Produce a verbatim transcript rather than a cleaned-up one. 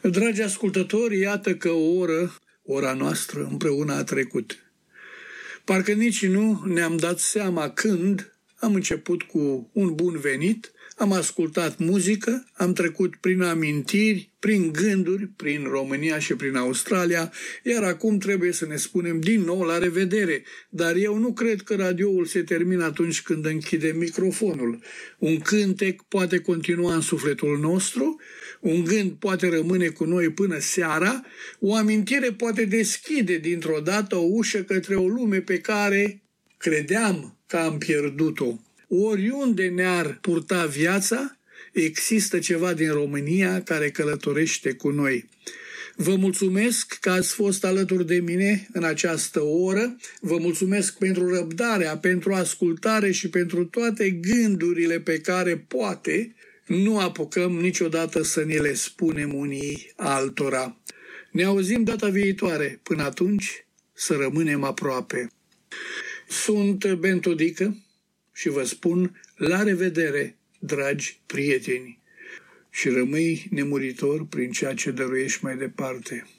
Dragi ascultători, iată că o oră, ora noastră, împreună a trecut. Parcă nici nu ne-am dat seama când am început cu un bun venit, am ascultat muzică, am trecut prin amintiri, prin gânduri, prin România și prin Australia, iar acum trebuie să ne spunem din nou la revedere. Dar eu nu cred că radioul se termină atunci când închide microfonul. Un cântec poate continua în sufletul nostru, un gând poate rămâne cu noi până seara, o amintire poate deschide dintr-o dată o ușă către o lume pe care credeam că am pierdut-o. Oriunde ne-ar purta viața, există ceva din România care călătorește cu noi. Vă mulțumesc că ați fost alături de mine în această oră. Vă mulțumesc pentru răbdarea, pentru ascultare și pentru toate gândurile pe care poate nu apucăm niciodată să ne le spunem unii altora. Ne auzim data viitoare. Până atunci, să rămânem aproape. Sunt Bento Dică și vă spun la revedere, dragi prieteni, și rămâi nemuritor prin ceea ce dăruiești mai departe.